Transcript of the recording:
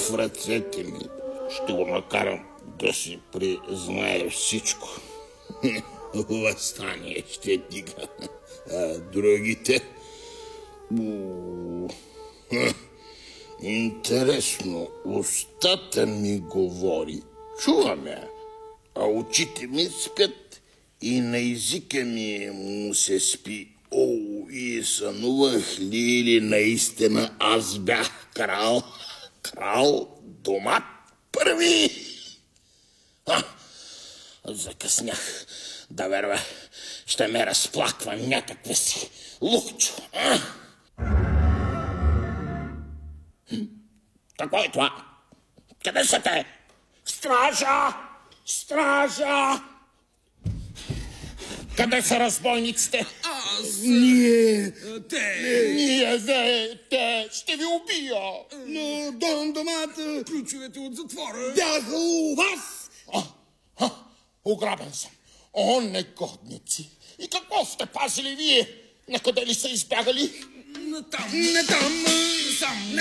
в ръцете ми. Ще го накарам да си признае всичко. Въстание ще дига. А другите... Интересно, устата ми говори, чуваме, а очите ми спят и на езика ми му се спи. И сънувах ли или наистина аз бях крал дома първи? Закъснях да верва, ще ме разплаква някаква си лукчо. Какво е това? Къде са те? Стража! Стража! Къде са разбойниците? Аз... Ние... Те... Ние, те... Ще ви убия! Но домата... Ключовете от затвора... Бяха у вас! Ограбен съм. О, негодници! И какво сте пазили вие? Накъде ли са избягали? Натам, сам...